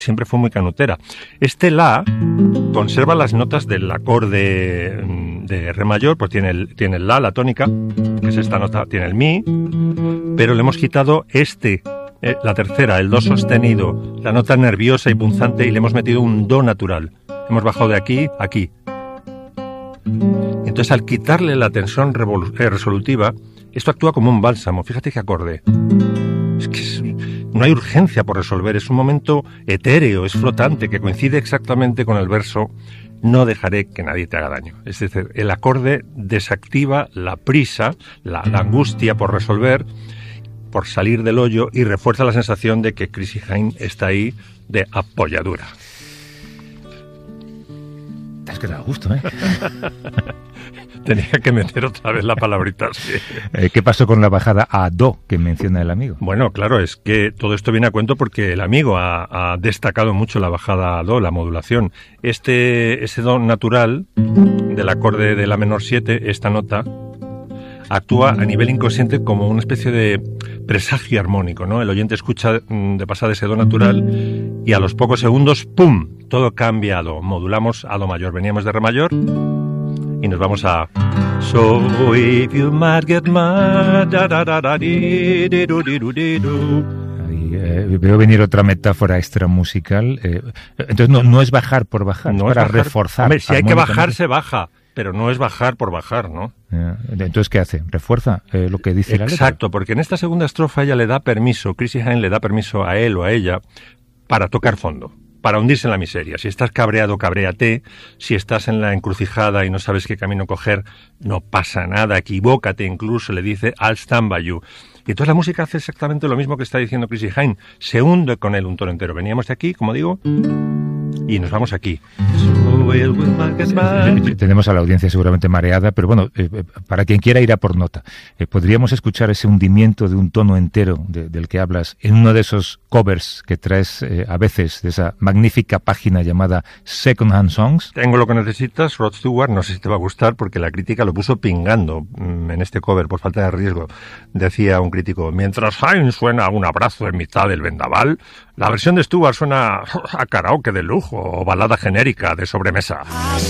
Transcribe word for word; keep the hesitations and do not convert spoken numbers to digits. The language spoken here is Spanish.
siempre fue muy canutera. Este La conserva las notas del acorde de Re mayor, pues tiene el, tiene el La, la tónica, que es esta nota, tiene el Mi, pero le hemos quitado este, eh, la tercera, el Do sostenido, la nota nerviosa y punzante, y le hemos metido un Do natural. Hemos bajado de aquí a aquí. Entonces, al quitarle la tensión revolu- eh, resolutiva, esto actúa como un bálsamo. Fíjate qué acorde. Es que es, no hay urgencia por resolver, es un momento etéreo, es flotante, que coincide exactamente con el verso no dejaré que nadie te haga daño. Es decir, el acorde desactiva la prisa, la, la angustia por resolver, por salir del hoyo, y refuerza la sensación de que Chrissie Hynde está ahí de apoyadura. Te has quedado a gusto, ¿eh? Tenía que meter otra vez la palabrita. Sí. Eh, ¿Qué pasó con la bajada a Do que menciona el amigo? Bueno, claro, es que todo esto viene a cuento porque el amigo ha, ha destacado mucho la bajada a Do, la modulación. Este, ese Do natural del acorde de la menor siete, esta nota, actúa a nivel inconsciente como una especie de presagio armónico, ¿no? El oyente escucha de pasada ese Do natural y a los pocos segundos, ¡pum!, todo cambia a Do. Modulamos a Do mayor. Veníamos de Re mayor y nos vamos a So if you might get mad, da da da da di di du di du di du. Ahí, eh, veo venir otra metáfora extra musical. Eh, entonces no, no es bajar por bajar, No es para es bajar, reforzar. Hombre, si hay que bajar, se baja, pero no es bajar por bajar, ¿no? Eh, entonces, ¿qué hace? ¿Refuerza eh, lo que dice la letra? Exacto, porque en esta segunda estrofa ella le da permiso, Chrissie Hynde le da permiso a él o a ella para tocar fondo, para hundirse en la miseria. Si estás cabreado, cabréate. Si estás en la encrucijada y no sabes qué camino coger, no pasa nada, equivócate incluso, le dice I'll stand by you. Y entonces la música hace exactamente lo mismo que está diciendo Chrissie Hynde. Se hunde con él un tono entero. Veníamos de aquí, como digo, y nos vamos aquí. Tenemos a la audiencia seguramente mareada, pero bueno, eh, para quien quiera ir a por nota, eh, podríamos escuchar ese hundimiento de un tono entero de, del que hablas en uno de esos covers que traes eh, a veces de esa magnífica página llamada Second Hand Songs. Tengo lo que necesitas, Rod Stewart, no sé si te va a gustar porque la crítica lo puso pingando mmm, en este cover por falta de riesgo. Decía un crítico, mientras Hynde suena a un abrazo en mitad del vendaval, la versión de Stewart suena a karaoke de lujo o balada genérica de sobremesa.